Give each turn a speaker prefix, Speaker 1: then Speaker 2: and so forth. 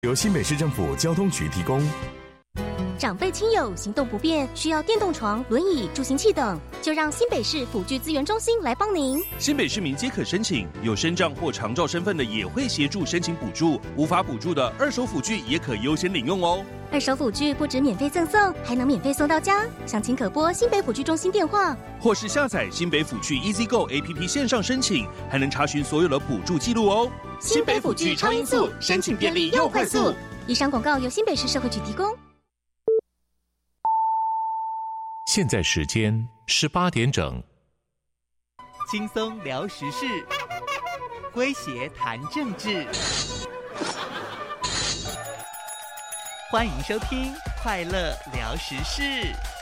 Speaker 1: 由新北市政府交通局提供。
Speaker 2: 长辈亲友行动不便，需要电动床、轮椅、助行器等，就让新北市辅具资源中心来帮您。
Speaker 3: 新北市民皆可申请，有身障或长照身份的也会协助申请补助，无法补助的二手辅具也可优先领用哦。
Speaker 2: 二手辅具不止免费赠送，还能免费送到家。详情可拨新北辅具中心电话，
Speaker 3: 或是下载新北辅具 EasyGo APP 线上申请，还能查询所有的补助记录哦。
Speaker 2: 新北辅具超音速，申请便利又快速。以上广告由新北市社会局提供。
Speaker 4: 现在时间18点整，
Speaker 5: 轻松聊时事，诙谐谈政治，欢迎收听《快乐聊时事》。